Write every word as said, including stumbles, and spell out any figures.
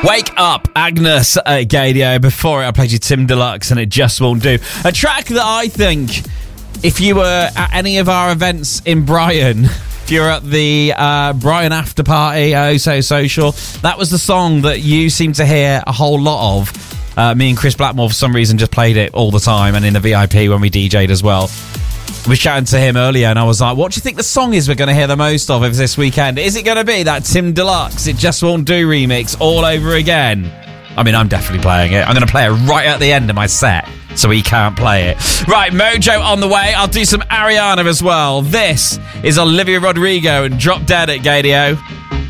Wake Up, Agnes at Gadio. Before it, I played you Tim Deluxe and It Just Won't Do. A track that I think, if you were at any of our events in Brighton, if you're at the uh, Brighton After Party, Oh So Social, that was the song that you seem to hear a whole lot of. Uh, me and Chris Blackmore, for some reason, just played it all the time, and in the V I P when we D J'd as well. I was chatting to him earlier and I was like, what do you think the song is we're going to hear the most of this weekend? Is it going to be that Tim Deluxe, It Just Won't Do remix all over again? I mean, I'm definitely playing it. I'm going to play it right at the end of my set so he can't play it. Right, Mojo on the way. I'll do some Ariana as well. This is Olivia Rodrigo and Drop Dead at Gadio.